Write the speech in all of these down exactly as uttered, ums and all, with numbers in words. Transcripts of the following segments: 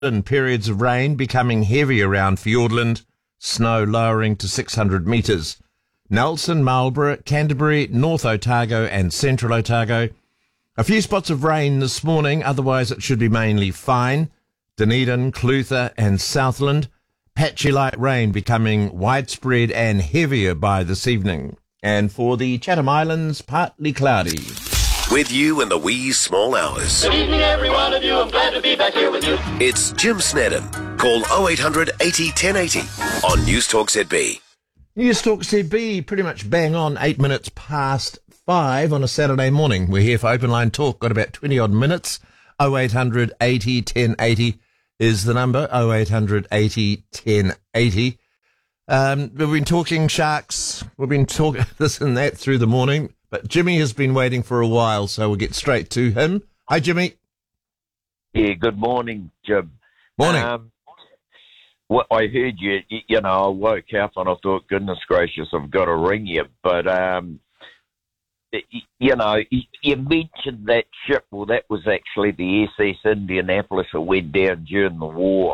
and periods of rain becoming heavy around Fiordland, snow lowering to six hundred metres. Nelson, Marlborough, Canterbury, North Otago and Central Otago. A few spots of rain this morning, otherwise it should be mainly fine. Dunedin, Clutha and Southland. Patchy light rain becoming widespread and heavier by this evening. And for the Chatham Islands, partly cloudy. With you in the wee small hours. Good evening, every one of you. I'm glad to be back here with you. It's Jim Snedden. Call oh eight hundred eighty ten eighty on News Talk Z B. News Talk Z B, pretty much bang on, eight minutes past five on a Saturday morning. We're here for Open Line Talk, got about twenty odd minutes. oh eight hundred eighty ten eighty is the number, oh eight hundred eighty ten eighty. Um, we've been talking sharks, we've been talking this and that through the morning, but Jimmy has been waiting for a while, so we'll get straight to him. Hi, Jimmy. Yeah, good morning, Jim. Morning. Um, what I heard you, you know, I woke up and I thought, goodness gracious, I've got to ring you. But, um, you know, you mentioned that ship. Well, that was actually the S S Indianapolis that went down during the war.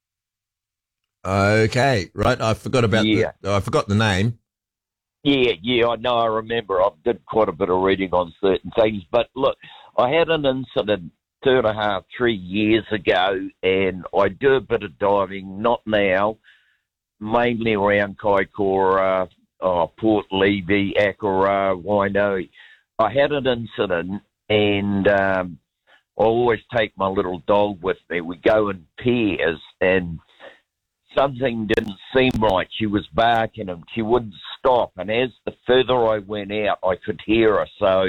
Okay, right. I forgot about yeah. the, I forgot the name. Yeah, yeah, I know. I remember. I did quite a bit of reading on certain things. But look, I had an incident two and a half, three years ago, and I do a bit of diving, not now, mainly around Kaikoura, uh, Port Levy, Akara, Wainui. I had an incident, and um, I always take my little dog with me. We go in pairs, and something didn't seem right. She was barking, and she wouldn't stop. And as the further I went out, I could hear her, so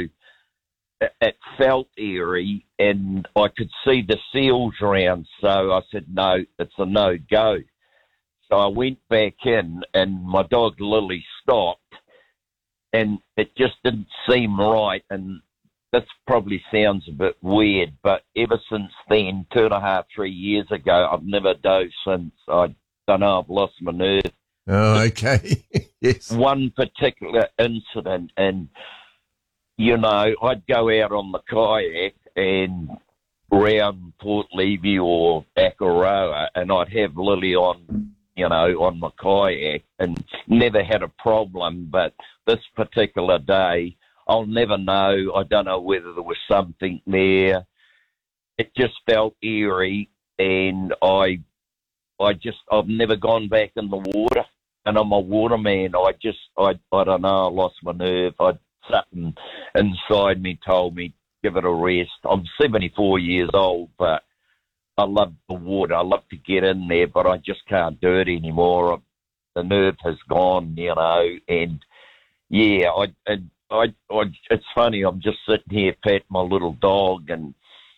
it felt eerie, and I could see the seals around, so I said, no, it's a no-go. So I went back in, and my dog Lily stopped, and it just didn't seem right, and this probably sounds a bit weird, but ever since then, two and a half, three years ago, I've never dove since. I don't know, I've lost my nerve. Oh, okay. Yes. One particular incident, and you know, I'd go out on the kayak and round Port Levy or Akaroa, and I'd have Lily on, you know, on my kayak, and never had a problem. But this particular day, I'll never know. I don't know whether there was something there. It just felt eerie, and I, I just, I've never gone back in the water, and I'm a waterman. I just, I, I don't know. I lost my nerve. I. Something inside me told me, give it a rest. I'm seventy-four years old, but I love the water. I love to get in there, but I just can't do it anymore. The nerve has gone, you know, and yeah, I, and I, I, it's funny, I'm just sitting here patting my little dog, and,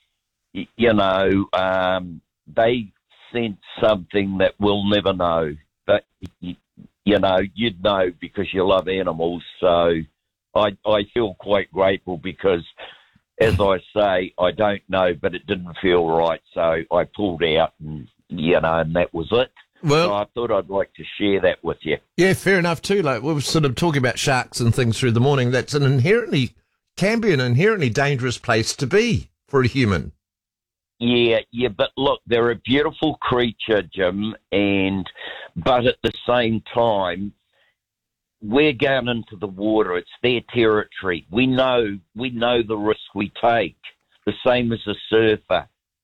you know, um, they sense something that we'll never know. But, you, you know, you'd know because you love animals, so I, I feel quite grateful because, as I say, I don't know, but it didn't feel right, so I pulled out, and you know, and that was it. Well, so I thought I'd like to share that with you. Yeah, fair enough too. Like we were sort of talking about sharks and things through the morning. That's an inherently can be an inherently dangerous place to be for a human. Yeah, yeah, but look, they're a beautiful creature, Jim, and but at the same time, we're going into the water. It's their territory. We know we know the risk we take, the same as a surfer.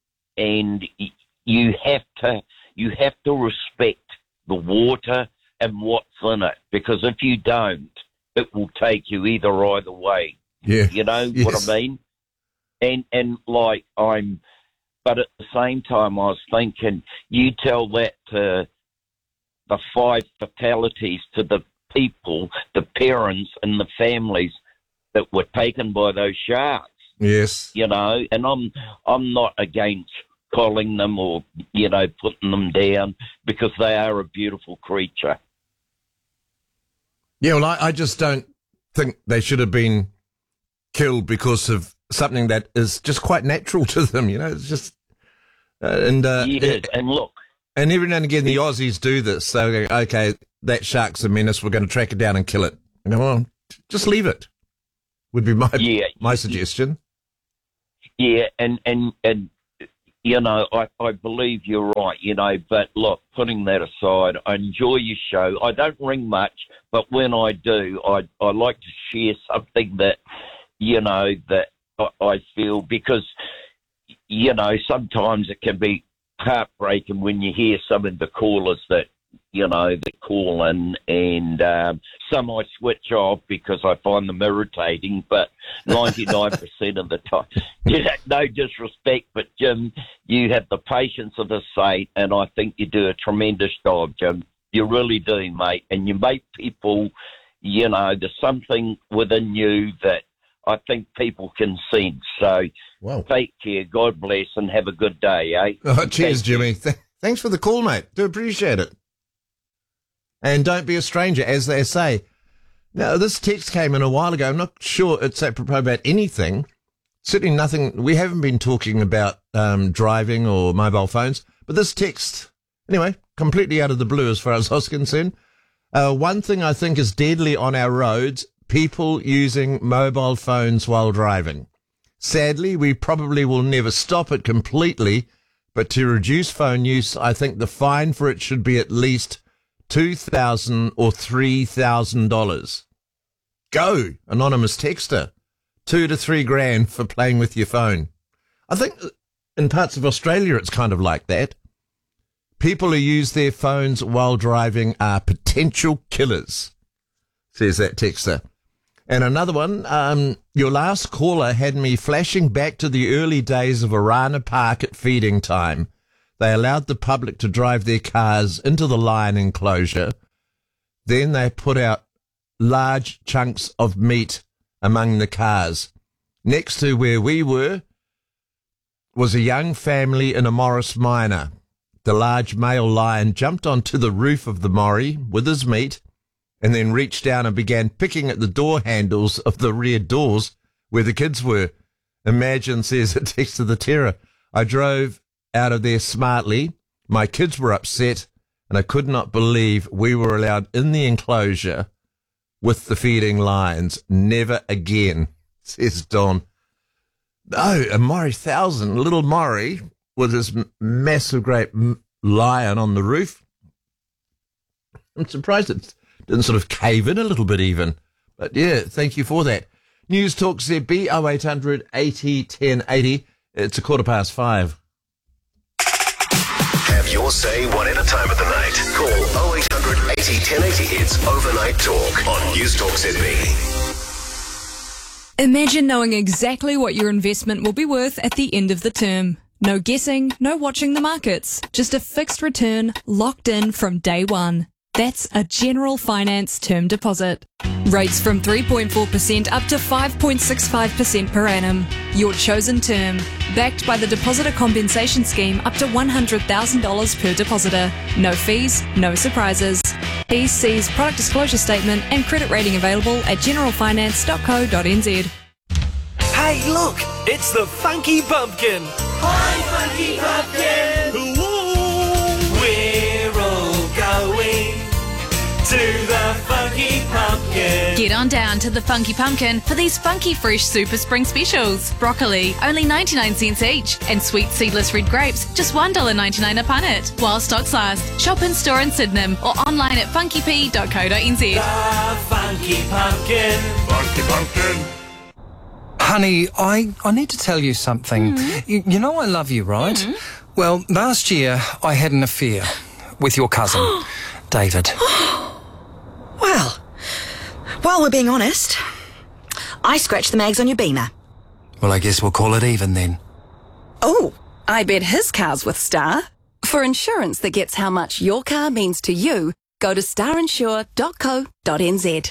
And you have to you have to respect the water and what's in it, because if you don't, it will take you either either way. Yeah, you know yes. what I mean. And and like I'm, but at the same time, I was thinking, you tell that to the five fatalities to the people, the parents and the families that were taken by those sharks. Yes. You know, and I'm I'm not against calling them or, you know, putting them down, because they are a beautiful creature. Yeah, well, I, I just don't think they should have been killed because of something that is just quite natural to them, you know. It's just... Uh, and uh, yes, it, and look... And every now and again, the Aussies do this. So, okay, that shark's a menace. We're going to track it down and kill it. You know, well, just leave it. Would be my yeah, my suggestion. Yeah, and and and you know, I, I believe you're right, you know, but look, putting that aside, I enjoy your show. I don't ring much, but when I do, I, I like to share something that, you know, that I, I feel, because, you know, sometimes it can be heartbreaking when you hear some of the callers that, you know, that call in, and um, some I switch off because I find them irritating, but ninety-nine percent of the time, you know, no disrespect, but Jim, you have the patience of a saint, and I think you do a tremendous job, Jim. You really do, mate, and you make people, you know, there's something within you that I think people can sense. So Wow. Take care, God bless, and have a good day, eh? Oh, cheers, Thank you. Jimmy. Th- thanks for the call, mate. Do appreciate it. And don't be a stranger, as they say. Now, this text came in a while ago. I'm not sure it's apropos about anything. Certainly nothing. We haven't been talking about um, driving or mobile phones, but this text, anyway, completely out of the blue as far as I was concerned. Uh, one thing I think is deadly on our roads, people using mobile phones while driving. Sadly, we probably will never stop it completely, but to reduce phone use, I think the fine for it should be at least two thousand dollars or three thousand dollars. Go, anonymous texter. Two to three grand for playing with your phone. I think in parts of Australia it's kind of like that. People who use their phones while driving are potential killers, says that texter. And another one, um, your last caller had me flashing back to the early days of Arana Park at feeding time. They allowed the public to drive their cars into the lion enclosure. Then they put out large chunks of meat among the cars. Next to where we were was a young family in a Morris Minor. The large male lion jumped onto the roof of the Morrie with his meat and then reached down and began picking at the door handles of the rear doors where the kids were. Imagine, says a text of the terror. I drove out of there smartly. My kids were upset, and I could not believe we were allowed in the enclosure with the feeding lions. Never again, says Don. No, a Morrie thousand, little Morrie with his m- massive great m- lion on the roof. I'm surprised it didn't sort of cave in a little bit even. But yeah, thank you for that. News Talk Z B oh eight hundred eighty ten eighty. It's a quarter past five. Have your say one at a time of the night. Call oh eight hundred eighty ten eighty. It's Overnight Talk on News Talk Z B. Imagine knowing exactly what your investment will be worth at the end of the term. No guessing, no watching the markets. Just a fixed return locked in from day one. That's a General Finance term deposit. Rates from three point four percent up to five point six five percent per annum. Your chosen term. Backed by the Depositor Compensation Scheme up to one hundred thousand dollars per depositor. No fees, no surprises. P C's product disclosure statement and credit rating available at general finance dot co dot n z. Hey, look! It's the Funky Pumpkin! Hi, Funky Pumpkin! Ooh, we're all going to the Funky Pumpkin. Get on down to the Funky Pumpkin for these funky fresh super spring specials. Broccoli, only ninety-nine cents each. And sweet seedless red grapes, just one dollar ninety-nine a punnet. While stocks last. Shop in store in Sydenham or online at funky p dot co dot n z. The Funky Pumpkin. Funky Pumpkin! Honey, I, I need to tell you something. Mm. You, you know I love you, right? Mm. Well, last year I had an affair with your cousin, David. Well, well, we're being honest. I scratched the mags on your Beamer. Well, I guess we'll call it even then. Oh, I bet his car's with Star. For insurance that gets how much your car means to you, go to star insure dot co dot n z.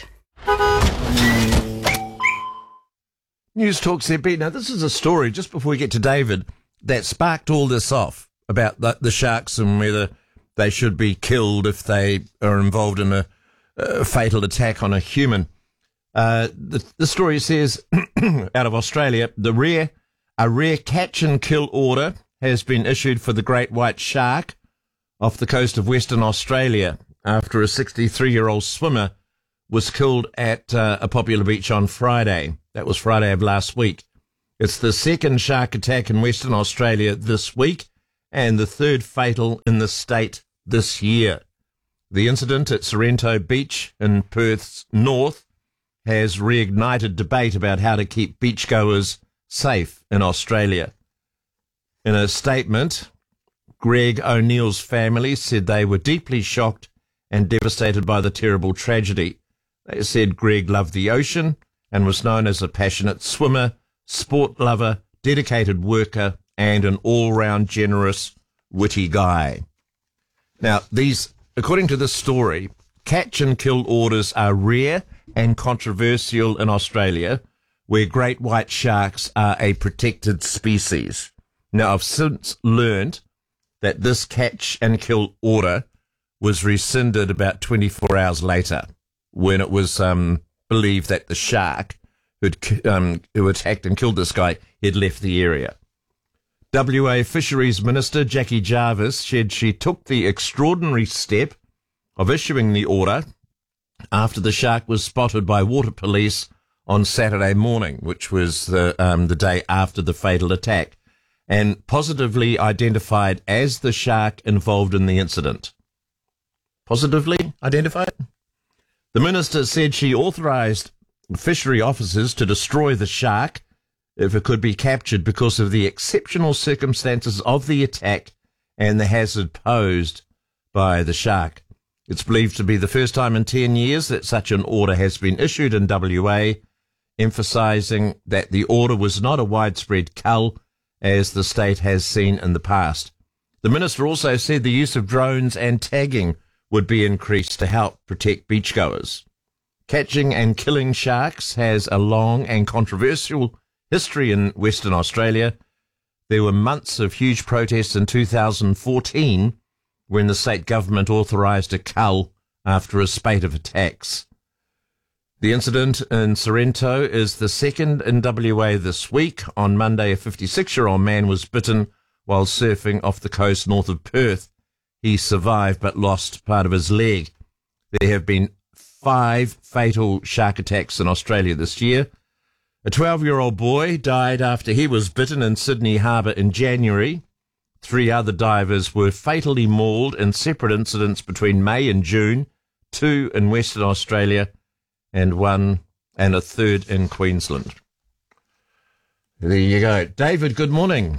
News Talk Z B. Now, this is a story, just before we get to David, that sparked all this off about the, the sharks and whether they should be killed if they are involved in a, a fatal attack on a human. Uh, the, the story says, out of Australia, the rare a rare catch and kill order has been issued for the great white shark off the coast of Western Australia after a sixty-three-year-old swimmer was killed at uh, a popular beach on Friday. That was Friday of last week. It's the second shark attack in Western Australia this week. and the third fatal in the state this year. The incident at Sorrento Beach in Perth's north has reignited debate about how to keep beachgoers safe in Australia. In a statement, Greg O'Neill's family said they were deeply shocked and devastated by the terrible tragedy. They said Greg loved the ocean and was known as a passionate swimmer, sport lover, dedicated worker, and an all-round generous, witty guy. Now, these, according to this story, catch and kill orders are rare and controversial in Australia, where great white sharks are a protected species. Now, I've since learned that this catch and kill order was rescinded about twenty-four hours later, when it was um, believed that the shark who'd, um, who attacked and killed this guy had left the area. W A Fisheries Minister Jackie Jarvis said she took the extraordinary step of issuing the order after the shark was spotted by water police on Saturday morning, which was the, um, the day after the fatal attack, and positively identified as the shark involved in the incident. Positively identified? The minister said she authorised fishery officers to destroy the shark if it could be captured because of the exceptional circumstances of the attack and the hazard posed by the shark. It's believed to be the first time in ten years that such an order has been issued in W A, emphasising that the order was not a widespread cull, as the state has seen in the past. The minister also said the use of drones and tagging would be increased to help protect beachgoers. Catching and killing sharks has a long and controversial history in Western Australia. There were months of huge protests in two thousand fourteen when the state government authorised a cull after a spate of attacks. The incident in Sorrento is the second in W A this week. On Monday, a fifty-six-year-old man was bitten while surfing off the coast north of Perth. He survived but lost part of his leg. There have been five fatal shark attacks in Australia this year. A twelve-year-old boy died after he was bitten in Sydney Harbour in January. Three other divers were fatally mauled in separate incidents between May and June, two in Western Australia and one and a third in Queensland. There you go. David, good morning.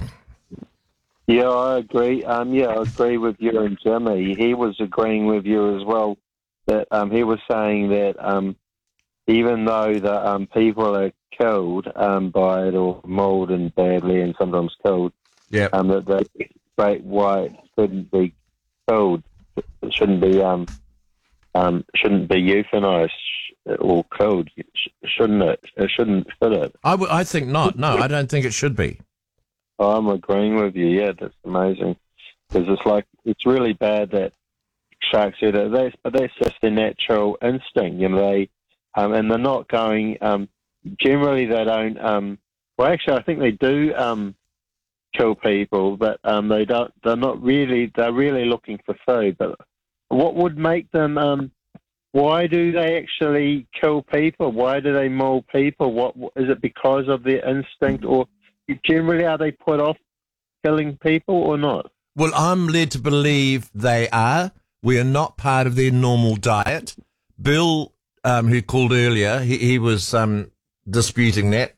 Yeah, I agree. Um, yeah, I agree with you and Jimmy. He was agreeing with you as well. That um, he was saying that um, even though the um, people are killed um, by it or mauled and badly and sometimes killed, yeah, um, that the great white shouldn't be killed. It shouldn't be um, um, shouldn't be euthanized or killed, shouldn't it? It shouldn't fit it. I, w- I think not. No, I don't think it should be. Oh, I'm agreeing with you. Yeah, that's amazing. Because it's like, it's really bad that sharks do that. They, but that's just their natural instinct. You know, they, um, and they're not going, um, generally they don't, um, well, actually, I think they do um, kill people, but um, they don't, they're not really, they're really looking for food. But what would make them, um, why do they actually kill people? Why do they maul people? What is it because of their instinct, or generally are they put off killing people or not? Well, I'm led to believe they are. We are not part of their normal diet. Bill, um, who called earlier, he, he was um, disputing that.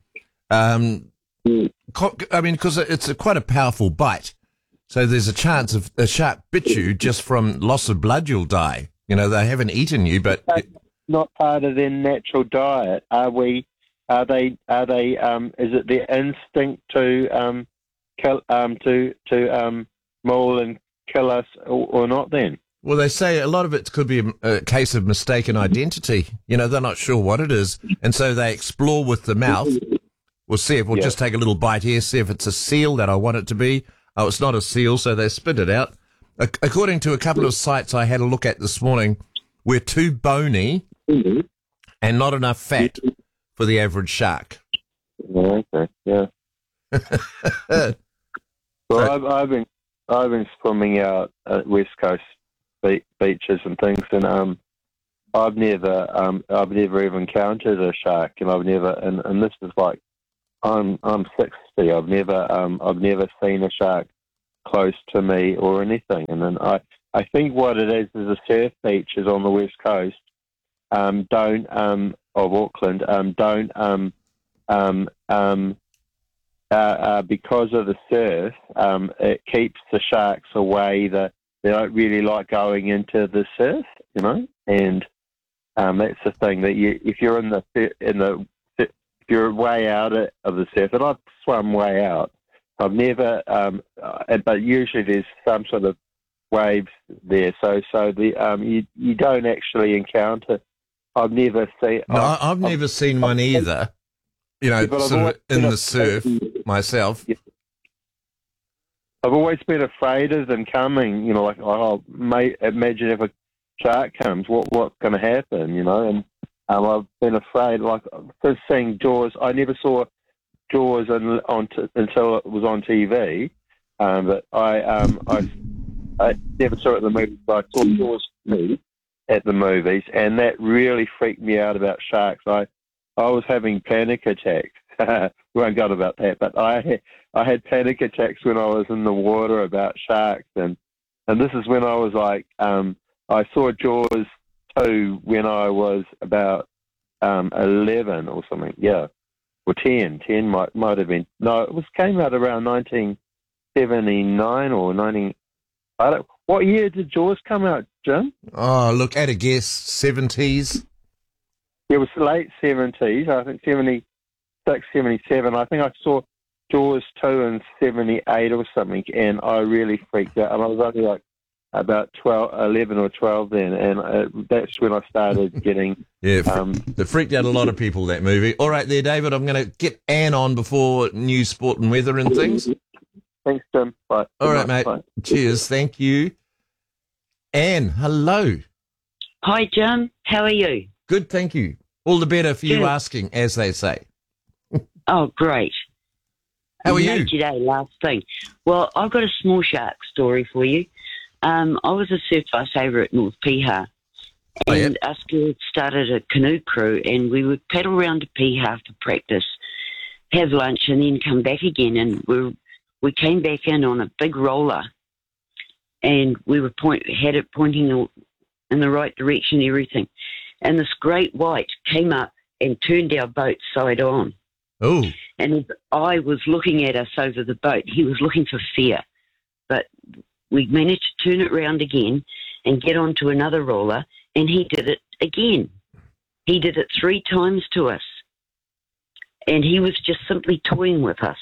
Um, co- I mean, because it's a, quite a powerful bite. So there's a chance if a shark bit you just from loss of blood, you'll die. You know, they haven't eaten you, but not part of their natural diet. Are we? Are they? Are they? Um, is it their instinct to um, kill, um, to to um, maul and kill us, or, or not? Then. Well, they say a lot of it could be a, a case of mistaken identity. You know, they're not sure what it is, and so they explore with the mouth. We'll see if we'll yeah. just take a little bite here, see if it's a seal that I want it to be. Oh, it's not a seal, so they spit it out. According to a couple of sites I had a look at this morning, we're too bony mm-hmm. and not enough fat for the average shark. Yeah, okay, yeah. well, so, I've, I've been I've been swimming out at West Coast be- beaches and things, and um, I've never um, I've never even encountered a shark, and I've never and, and this is like I'm I'm sixty. I've never um I've never seen a shark close to me or anything. And then I, I think what it is is the surf beaches on the west coast um, don't um, of Auckland um, don't um, um, um, uh, uh, because of the surf. Um, it keeps the sharks away. The they don't really like going into the surf, you know, and um, that's the thing that you if you're in the in the if you're way out of the surf, and I've swum way out. I've never, um, uh, but usually there's some sort of waves there, so so the um, you you don't actually encounter. I've never seen. No, I've, I've never I've, seen one either. You know, yeah, sort of in the surf myself. Yeah. I've always been afraid of them coming. You know, like oh, mate, imagine if a shark comes, what what's going to happen? You know, and um, I've been afraid. Like first seeing Jaws, I never saw Jaws on, on t- until it was on T V, um, but I um, I I never saw it at the movies. But I saw Jaws at the movies, and that really freaked me out about sharks. I I was having panic attacks. We won't go on about that, but I I had panic attacks when I was in the water about sharks, and and this is when I was like um, I saw Jaws two when I was about um, eleven or something. Yeah. Or ten, ten might might have been. No, it was came out around nineteen seventy-nine or nineteen. I don't. What year did Jaws come out, Jim? Oh, look, at a guess, seventies. It was late seventies. I think seventy-six, seventy-seven. I think I saw Jaws two in seventy-eight or something, and I really freaked out. And I was only like about twelve, eleven or twelve then, and uh, that's when I started getting... yeah, fr- um, it freaked out a lot of people, that movie. All right there, David, I'm going to get Anne on before news, sport and weather and things. Thanks, Tim. Bye. All Good right, night. mate. Bye. Cheers. Thank you. Anne, hello. Hi, Jim. How are you? Good, thank you. All the better for Good. you asking, as they say. Oh, great. How are you? Made your day, last thing. Well, I've got a small shark story for you. Um, I was a surf vice saver at North Piha, Oh, yeah. and us girls started a canoe crew, and we would paddle around to Piha after practice, have lunch, and then come back again. And we we came back in on a big roller, and we were point had it pointing in the right direction, everything. And this great white came up and turned our boat side on. Oh. And his eye was looking at us over the boat. He was looking for fear. But we managed to turn it round again and get onto another roller, and he did it again. He did it three times to us. And he was just simply toying with us.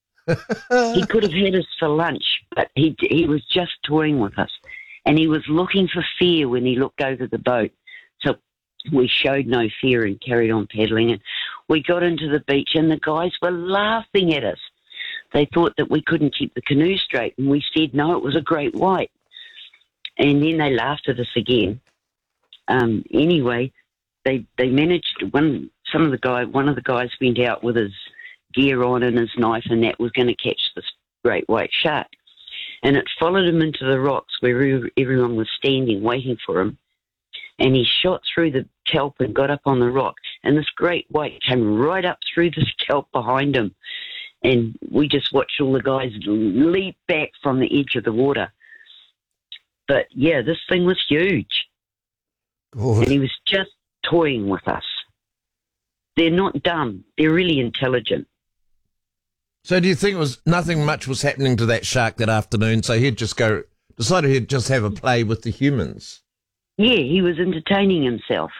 He could have had us for lunch, but he he was just toying with us. And he was looking for fear when he looked over the boat. So we showed no fear and carried on paddling. And we got into the beach, and the guys were laughing at us. They thought that we couldn't keep the canoe straight, and we said, no, it was a great white. And then they laughed at us again. Um, anyway, they they managed, one some of the guy, one of the guys went out with his gear on and his knife, and that was going to catch this great white shark. And it followed him into the rocks where everyone was standing waiting for him. And he shot through the kelp and got up on the rock. And this great white came right up through the kelp behind him. And we just watched all the guys leap back from the edge of the water. But, yeah, this thing was huge. God. And he was just toying with us. They're not dumb. They're really intelligent. So do you think it was nothing much was happening to that shark that afternoon, so he'd just go, decided he'd just have a play with the humans? Yeah, he was entertaining himself.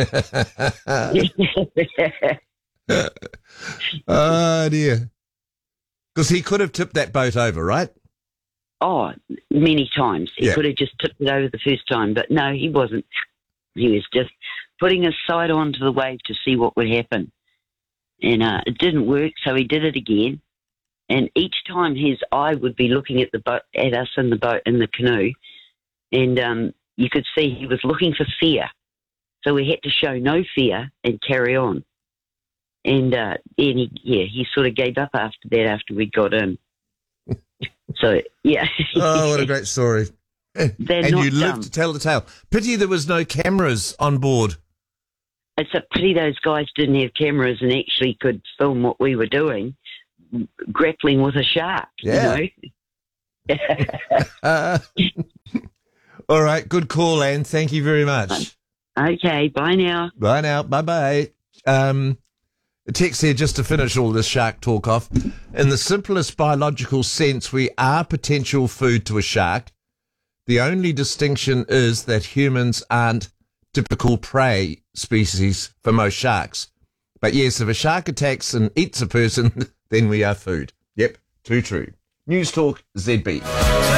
Oh, dear. Because he could have tipped that boat over, right? Oh, many times. He Yeah. could have just tipped it over the first time, but no, he wasn't. He was just putting his side onto the wave to see what would happen. And uh, it didn't work, so he did it again. And each time his eye would be looking at the boat, at us in the boat, in the canoe, and um, you could see he was looking for fear. So we had to show no fear and carry on. And uh, then he, yeah, he sort of gave up after that, after we got in. So, yeah. Oh, what a great story. They're and not you lived dumb. to tell the tale. Pity there was no cameras on board. It's a pity those guys didn't have cameras and actually could film what we were doing, grappling with a shark. Yeah. You know? uh, all right, good call, Anne. Thank you very much. Okay, bye now. Bye now. Bye-bye. Um, a text here just to finish all this shark talk off. In the simplest biological sense, we are potential food to a shark. The only distinction is that humans aren't typical prey species for most sharks. But yes, if a shark attacks and eats a person, then we are food. Yep, too true. News Talk Z B.